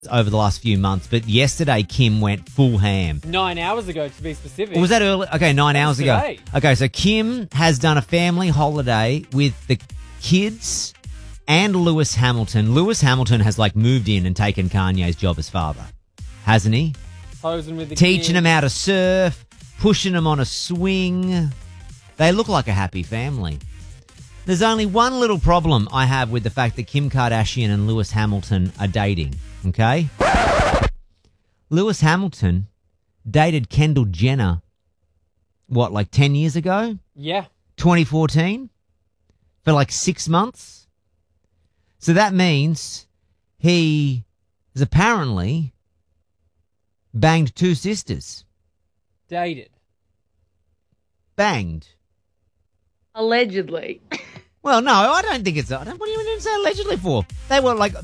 over the last few months, but yesterday Kim went full ham. 9 hours ago, to be specific. Or was that early? Okay, 9 hours ago. Today. Okay, so Kim has done a family holiday with the kids and Lewis Hamilton. Lewis Hamilton has moved in and taken Kanye's job as father, hasn't he? Posing with the Teaching kids. him how to surf, pushing him on a swing. They look like a happy family. There's only one little problem I have with the fact that Kim Kardashian and Lewis Hamilton are dating, okay? Lewis Hamilton dated Kendall Jenner, 10 years ago? Yeah. 2014? For 6 months? So that means he has apparently banged 2 sisters. Dated. Banged. Allegedly. Well, no, I don't think it's. What do you mean say allegedly for? They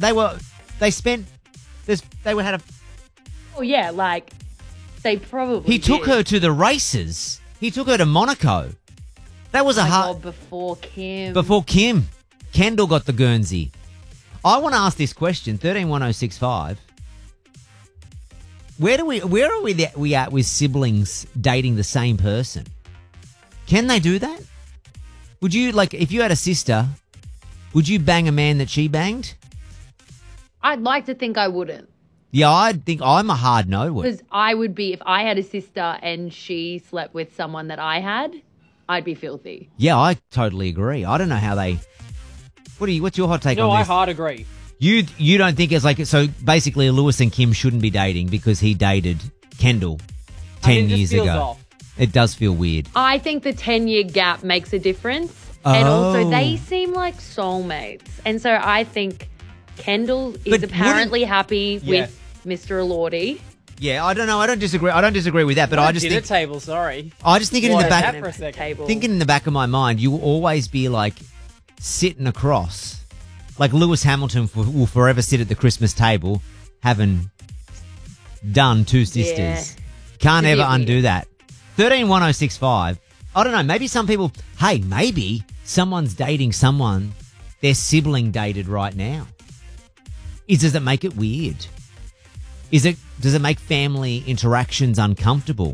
had a. Oh, yeah, they probably He took did. her to the races. He took her to Monaco. That was Oh a my hard. God, before Kim. Before Kim. Kendall got the Guernsey. I want to ask this question, 131065. Where are we at with siblings dating the same person? Can they do that? Would you, if you had a sister, would you bang a man that she banged? I'd like to think I wouldn't. Yeah, I think I'm a hard no. Because I would be, if I had a sister and she slept with someone that I had, I'd be filthy. Yeah, I totally agree. I don't know how they... What's your hot take No, on I this? hard agree. You don't think it's so basically Lewis and Kim shouldn't be dating because he dated Kendall 10 it just years feels ago. off. It does feel weird. I think the 10-year gap makes a difference. And Oh. also, they seem like soulmates. And so I think Kendall is But apparently happy Yeah. with Mr. Elordi. Yeah, I don't know. I don't disagree with that, but I just Dinner think table, sorry. I just think it in the What? back That for a second. Table. thinking in the back of my mind, you will always be sitting across. Lewis Hamilton will forever sit at the Christmas table having done 2 sisters. Yeah. Can't It's a ever bit undo weird. that. 131065. I don't know. Maybe maybe someone's dating someone their sibling dated right now. Does it make it weird? Does it make family interactions uncomfortable?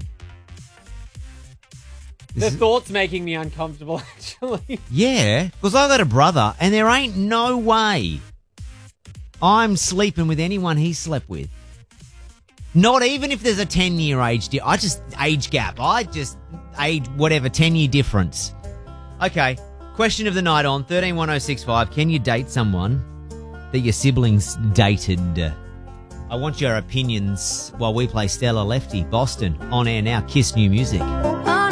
The thought's making me uncomfortable, actually. Yeah, because I got a brother, and there ain't no way I'm sleeping with anyone he slept with. Not even if there's a 10-year age gap. I just age, 10-year difference. Okay, question of the night on 131065. Can you date someone that your siblings dated? I want your opinions while we play Stella Lefty, Boston, on air now. Kiss New Music. On